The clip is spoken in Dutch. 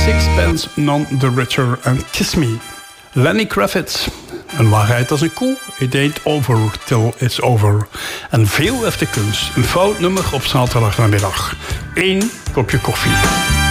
Sixpence None the Richer en Kiss Me. Lenny Kravitz. Een waarheid als een koe. It ain't over till it's over. En veel heeft de kunst. Een fout nummer op zaterdagmiddag. 1 kopje koffie.